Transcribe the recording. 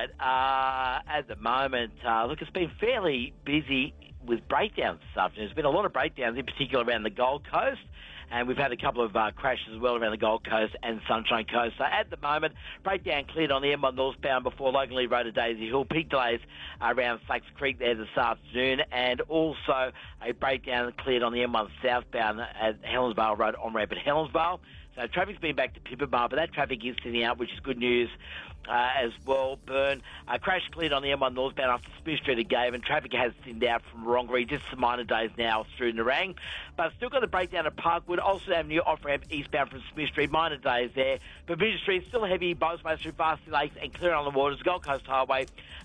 right. At the moment, look, it's been fairly busy with breakdowns this afternoon. There's been a lot of breakdowns, in particular around the Gold Coast. And we've had a couple of crashes as well around the Gold Coast and Sunshine Coast. So at the moment, breakdown cleared on the M1 northbound before Logan Lee Road to Daisy Hill. Peak delays around Slacks Creek there this afternoon. And also a breakdown cleared on the M1 southbound at Helensvale Road on-ramp at Helensvale. So traffic's been back to Pippa, but that traffic is thinning out, which is good news as well. Burn. Crash cleared on the M1 northbound after Smith Street at Gavin. Traffic has thinned out from Wrongbury. Just some minor days now through Nerang. But still got the breakdown at Parkwood. Also Avenue off-ramp eastbound from Smith Street. Minor days there. But Vision Street still heavy. Bosway through Varsity Lakes and clear on the waters. Gold Coast Highway